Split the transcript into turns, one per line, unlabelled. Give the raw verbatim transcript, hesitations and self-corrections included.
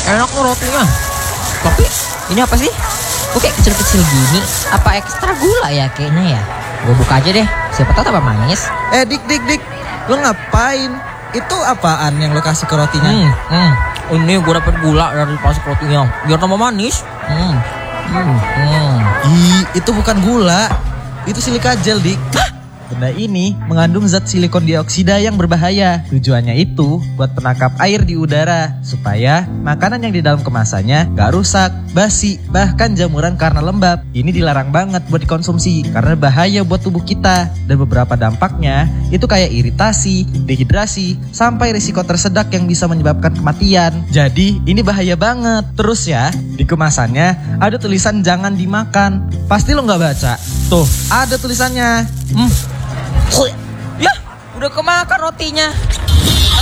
Enak loh rotinya. Tapi ini apa sih? Kok kayak kecil-kecil gini? Apa ekstra gula ya kayaknya ya? Gue buka aja deh, siapa tahu tambah manis.
Eh dik dik dik, lo ngapain? Itu apaan yang lo kasih ke rotinya?
Hmm, hmm. Ini gue dapet gula dari pasuk rotinya, biar tambah manis. Hmm, hmm, hmm.
Ih, itu bukan gula, itu silika gel dik. Benda ini mengandung zat silikon dioksida yang berbahaya. Tujuannya itu buat penangkap air di udara supaya makanan yang di dalam kemasannya gak rusak, basi, bahkan jamuran karena lembab. Ini dilarang banget buat dikonsumsi karena bahaya buat tubuh kita. Dan beberapa dampaknya itu kayak iritasi, dehidrasi, sampai risiko tersedak yang bisa menyebabkan kematian. Jadi ini bahaya banget. Terus ya, di kemasannya ada tulisan jangan dimakan. Pasti lo gak baca. Tuh, ada tulisannya.
Hmm. Ya, udah kemakan rotinya.